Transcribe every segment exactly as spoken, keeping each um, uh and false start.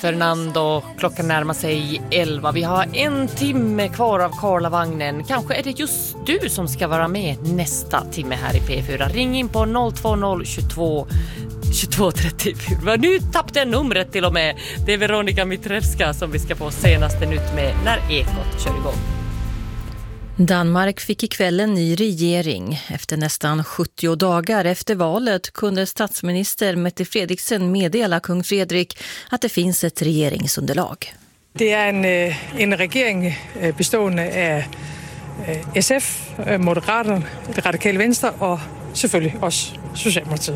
Fernando, klockan närmar sig elva. Vi har en timme kvar av Karlavagnen. Kanske är det just du som ska vara med nästa timme här i P fyra. Ring in på noll två noll tjugotvå tjugotvå trettiofyra. Nu tappade jag numret till och med. Det är Veronica Mitrevska som vi ska få senaste nytt med när Ekot kör igång. Danmark fick ikväll en ny regering. Efter nästan sjuttio dagar efter valet kunde statsminister Mette Frederiksen meddela kung Fredrik att det finns ett regeringsunderlag. Det är en, en regering bestående av S F, Moderaterna, det radikala vänster och självklart oss Socialdemokratiet.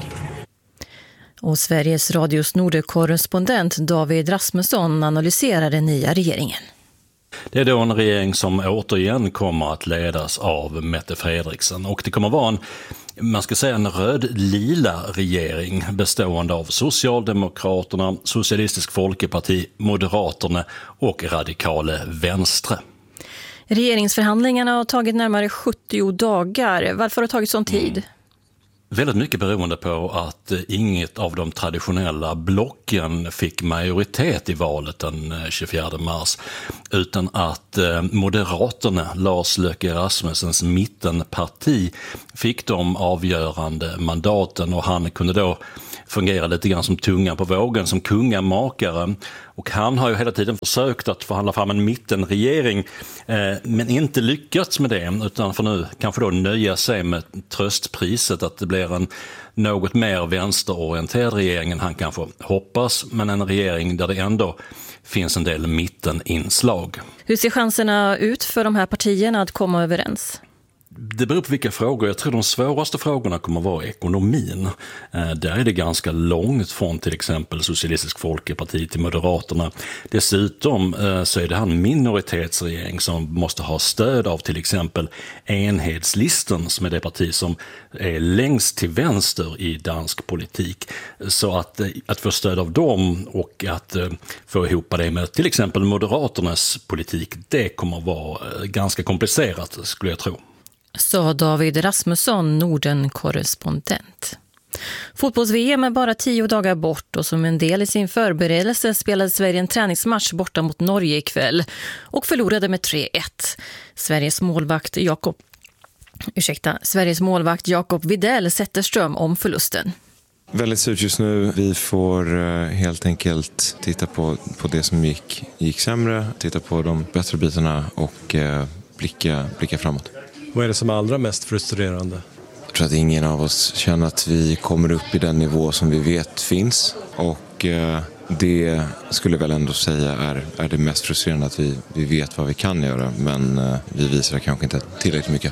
Och Sveriges Radios Nordekorrespondent David Rasmusson analyserar den nya regeringen. Det är då en regering som återigen kommer att ledas av Mette Frederiksen, och det kommer vara en, man ska säga en röd-lila regering bestående av Socialdemokraterna, Socialistisk Folkeparti, Moderaterna och Radikale Venstre. Regeringsförhandlingarna har tagit närmare sjuttio dagar. Varför har det tagit sån tid? Mm. Väldigt mycket beroende på att inget av de traditionella blocken fick majoritet i valet den tjugofjärde mars, utan att Moderaterna, Lars Løkke Rasmussens mittenparti, fick de avgörande mandaten, och han kunde då fungera lite grann som tunga på vågen, som kungamakare. Och han har ju hela tiden försökt att förhandla fram en mittenregering, eh, men inte lyckats med det, utan får nu kanske då nöja sig med tröstpriset att det blir en något mer vänsterorienterad regering än han kanske hoppas, men en regering där det ändå finns en del mitteninslag. Hur ser chanserna ut för de här partierna att komma överens? Det beror på vilka frågor. Jag tror de svåraste frågorna kommer att vara ekonomin. Eh, där är det ganska långt från till exempel Socialistisk Folkeparti till Moderaterna. Dessutom eh, så är det en minoritetsregering som måste ha stöd av till exempel Enhedslisten, som är det parti som är längst till vänster i dansk politik. Så att, eh, att få stöd av dem och att eh, få ihop det med till exempel Moderaternas politik, det kommer att vara eh, ganska komplicerat, skulle jag tro. Sa David Rasmusson, Norden-korrespondent. Fotbolls-V M är bara tio dagar bort, och som en del i sin förberedelse spelade Sverige en träningsmatch borta mot Norge ikväll och förlorade med tre ett. Sveriges målvakt Jakob, ursäkta, Sveriges målvakt Jakob Widell Zetterström om förlusten. Väldigt surt just nu. Vi får helt enkelt titta på, på det som gick, gick sämre, titta på de bättre bitarna och eh, blicka, blicka framåt. Vad är det som är allra mest frustrerande? Jag tror att ingen av oss känner att vi kommer upp i den nivå som vi vet finns. Och eh, det skulle väl ändå säga är, är det mest frustrerande, att vi, vi vet vad vi kan göra, men eh, vi visar kanske inte tillräckligt mycket.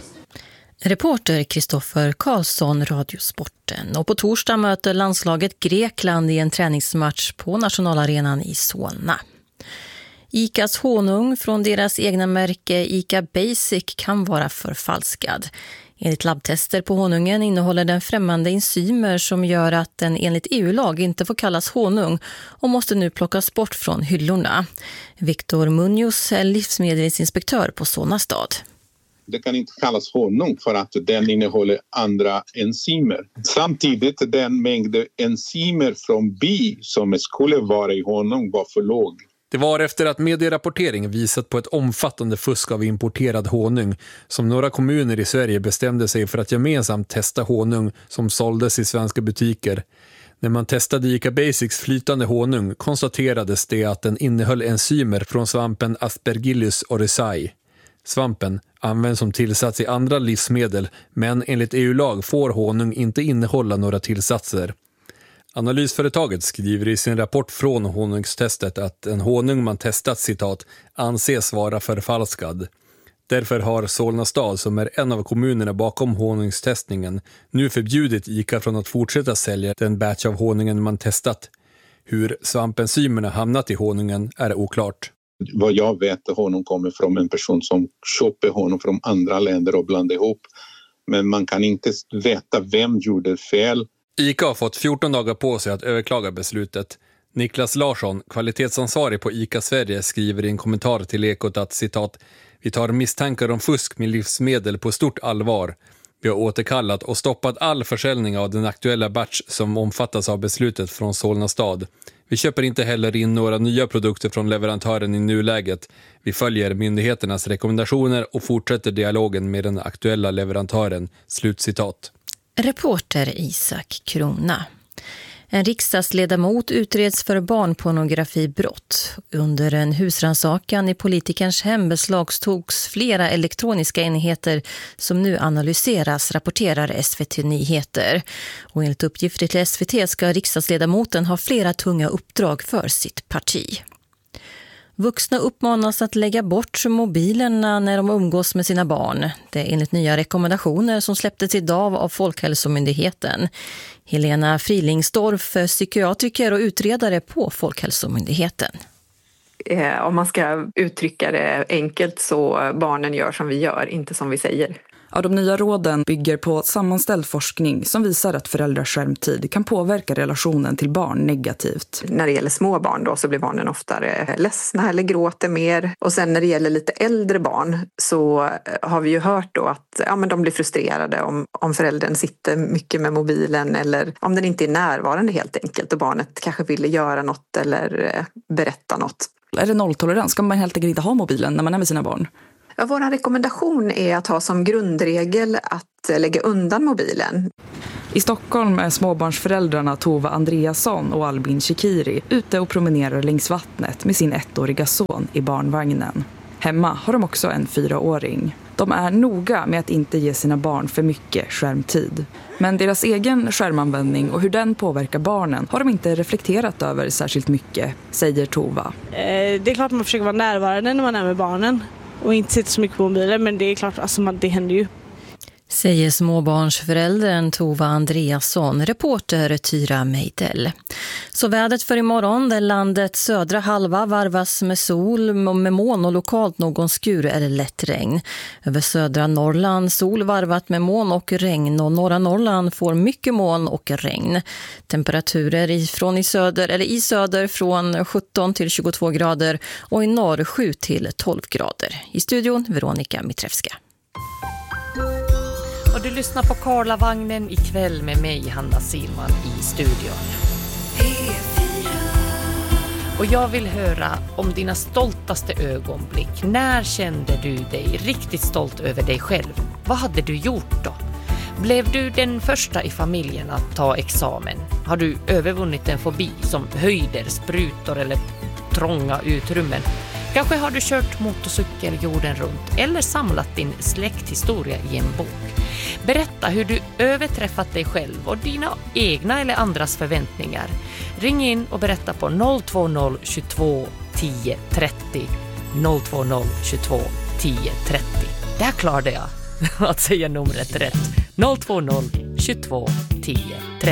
Reporter Kristoffer Karlsson, Radiosporten. Och på torsdag möter landslaget Grekland i en träningsmatch på nationalarenan i Solna. ICAs honung från deras egna märke ICA Basic kan vara förfalskad. Enligt labbtester på honungen innehåller den främmande enzymer som gör att den enligt E U-lag inte får kallas honung och måste nu plockas bort från hyllorna. Viktor Munoz är livsmedelsinspektör på Solna stad. Det kan inte kallas honung för att den innehåller andra enzymer. Samtidigt den mängd enzymer från bi som skulle vara i honung var för låg. Det var efter att medierapportering visat på ett omfattande fusk av importerad honung som några kommuner i Sverige bestämde sig för att gemensamt testa honung som såldes i svenska butiker. När man testade ICA Basics flytande honung konstaterades det att den innehöll enzymer från svampen Aspergillus oryzae. Svampen används som tillsats i andra livsmedel, men enligt E U-lag får honung inte innehålla några tillsatser. Analysföretaget skriver i sin rapport från honungstestet att en honung man testat, citat, anses vara förfalskad. Därför har Solna stad, som är en av kommunerna bakom honungstestningen, nu förbjudit ICA från att fortsätta sälja den batch av honungen man testat. Hur svampenzymerna hamnat i honungen är oklart. Vad jag vet, honung kommer från en person som köper honung från andra länder och blandar ihop. Men man kan inte veta vem gjorde fel. ICA har fått fjorton dagar på sig att överklaga beslutet. Niklas Larsson, kvalitetsansvarig på ICA Sverige, skriver i en kommentar till Ekot att, citat, vi tar misstankar om fusk med livsmedel på stort allvar. Vi har återkallat och stoppat all försäljning av den aktuella batch som omfattas av beslutet från Solna stad. Vi köper inte heller in några nya produkter från leverantören i nuläget. Vi följer myndigheternas rekommendationer och fortsätter dialogen med den aktuella leverantören." Slutcitat. Reporter Isak Krona. En riksdagsledamot utreds för barnpornografibrott. Under en husrannsakan i politikerns hem beslagtogs flera elektroniska enheter som nu analyseras, rapporterar S V T Nyheter. Och enligt uppgifter till S V T ska riksdagsledamoten ha flera tunga uppdrag för sitt parti. Vuxna uppmanas att lägga bort mobilerna när de umgås med sina barn. Det är enligt nya rekommendationer som släpptes idag av Folkhälsomyndigheten. Helena Frilingsdorf, psykiatriker och utredare på Folkhälsomyndigheten. Eh, om man ska uttrycka det enkelt så barnen gör som vi gör, inte som vi säger. Ja, de nya råden bygger på sammanställd forskning som visar att föräldrars skärmtid kan påverka relationen till barn negativt. När det gäller små barn då så blir barnen oftare ledsna eller gråter mer. Och sen när det gäller lite äldre barn så har vi ju hört då att ja, men de blir frustrerade om, om föräldern sitter mycket med mobilen eller om den inte är närvarande helt enkelt och barnet kanske vill göra något eller berätta något. Är det nolltolerans? Ska man helt enkelt inte ha mobilen när man är med sina barn? Ja, vår rekommendation är att ha som grundregel att lägga undan mobilen. I Stockholm är småbarnsföräldrarna Tova Andreasson och Albin Shikiri ute och promenerar längs vattnet med sin ettåriga son i barnvagnen. Hemma har de också en fyraåring. De är noga med att inte ge sina barn för mycket skärmtid. Men deras egen skärmanvändning och hur den påverkar barnen har de inte reflekterat över särskilt mycket, säger Tova. Eh, det är klart man försöker vara närvarande när man är med barnen. Och inte sitta så mycket på mobilen, men det är klart, alltså, det händer ju. Säger småbarnsföräldern Tova Andreasson, reporter Tyra Meidel. Så vädret för imorgon, där landets södra halva varvas med sol, med moln och lokalt någon skur eller lätt regn. Över södra Norrland sol varvat med moln och regn, och norra Norrland får mycket moln och regn. Temperaturer ifrån i söder eller i söder från sjutton till tjugotvå grader och i norr sju till tolv grader. I studion Veronica Mitrevska. Och du lyssnar på Karlavagnen ikväll med mig, Hanna Silman, i studion. Och jag vill höra om dina stoltaste ögonblick. När kände du dig riktigt stolt över dig själv? Vad hade du gjort då? Blev du den första i familjen att ta examen? Har du övervunnit en fobi som höjder, sprutor eller trånga utrymmen? Kanske har du kört motorcykel jorden runt eller samlat din släkthistoria i en bok. Berätta hur du överträffat dig själv och dina egna eller andras förväntningar. Ring in och berätta på noll två noll tjugotvå tio trettio. noll två noll tjugotvå tio trettio. Där klarade jag att säga numret rätt. noll två noll tjugotvå tio trettio.